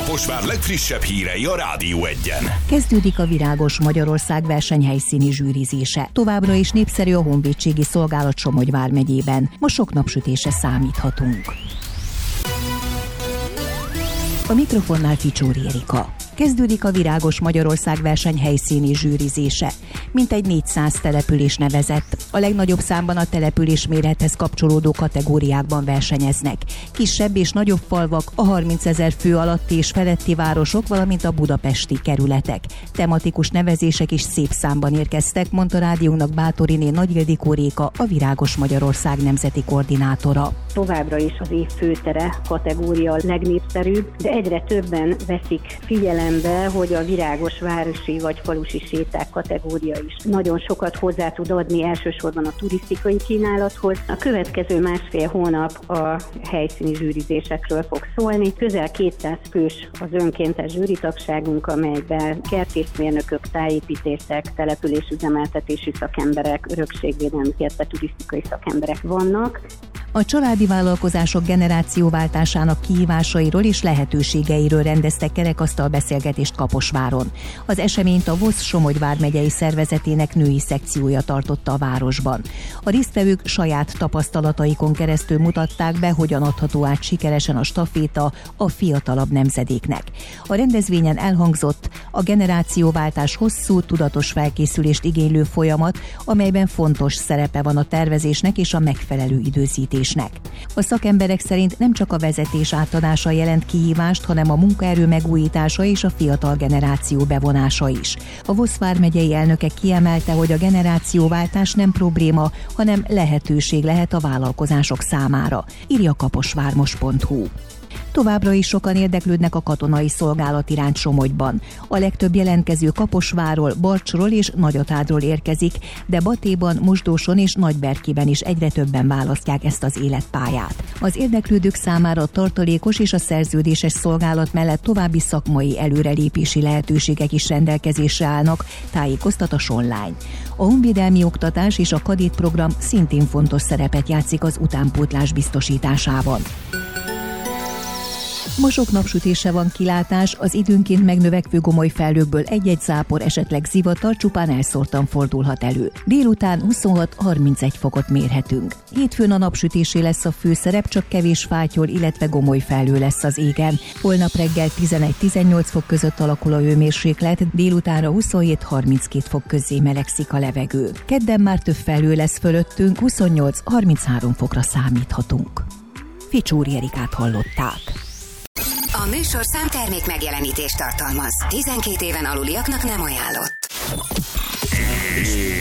Kaposvár legfrissebb hírei a Rádió Egyen. Kezdődik a Virágos Magyarország versenyhelyszíni zsűrizése. Továbbra is népszerű a honvédségi szolgálat Somogy vármegyében. Ma sok napsütésre számíthatunk. A mikrofonnál Ficsóri Erika. Kezdődik a Virágos Magyarország versenyhelyszíni zsűrizése. Mintegy 400 település nevezett. A legnagyobb számban a település mérethez kapcsolódó kategóriákban versenyeznek. Kisebb és nagyobb falvak, a 30 000 fő alatti és feletti városok, valamint a budapesti kerületek. Tematikus nevezések is szép számban érkeztek, mondta rádiónak Báthoriné Nagy Ildikó Réka, a Virágos Magyarország nemzeti koordinátora. Továbbra is az év főtere kategória a legnépszerűbb, de egyre többen veszik figyelembe, hogy a virágos városi vagy falusi séták kategória is nagyon sokat hozzá tud adni, elsősorban a turisztikai kínálathoz. A következő másfél hónap a helyszíni zsűrizésekről fog szólni. Közel 200 fős az önkéntes zsűritagságunk, amelyben kertészmérnökök, tájépítészek, településüzemeltetési szakemberek, örökségvédelmi, illetve turisztikai szakemberek vannak. A családi vállalkozások generációváltásának kihívásairól és lehetőségeiről rendeztek kerekasztal beszélgetést Kaposváron. Az eseményt a VOSZ Somogy vármegyei szervezetének női szekciója tartotta a városban. A résztvevők saját tapasztalataikon keresztül mutatták be, hogyan adható át sikeresen a staféta a fiatalabb nemzedéknek. A rendezvényen elhangzott: a generációváltás hosszú, tudatos felkészülést igénylő folyamat, amelyben fontos szerepe van a tervezésnek és a megfelelő időzítésnek. A szakemberek szerint nem csak a vezetés átadása jelent kihívást, hanem a munkaerő megújítása és a fiatal generáció bevonása is. A VOSZ vármegyei elnöke kiemelte, hogy a generációváltás nem probléma, hanem lehetőség lehet a vállalkozások számára, írja kaposvármos.hu. Továbbra is sokan érdeklődnek a katonai szolgálat iránt Somogyban. A legtöbb jelentkező Kaposvárról, Barcsról és Nagyatádról érkezik, de Batéban, Mosdóson és Nagyberkiben is egyre többen választják ezt az életpályát. Az érdeklődők számára a tartalékos és a szerződéses szolgálat mellett további szakmai előrelépési lehetőségek is rendelkezésre állnak, tájékoztat a Sonline. A honvédelmi oktatás és a kadétprogram szintén fontos szerepet játszik az utánpótlás biztosításában. Ma sok napsütésre van kilátás, az időnként megnövekvő gomoly felhőkből egy-egy zápor, esetleg zivatar csupán elszórtan fordulhat elő. Délután 26-31 fokot mérhetünk. Hétfőn a napsütésé lesz a főszerep, csak kevés fátyol, illetve gomoly felhő lesz az égen. Holnap reggel 11-18 fok között alakul a hőmérséklet, délutánra 27-32 fok közzé melegszik a levegő. Kedden már több felhő lesz fölöttünk, 28-33 fokra számíthatunk. Ficsóri Erikát hallották. A műsor számtermék megjelenítést tartalmaz. 12 éven aluliaknak nem ajánlott.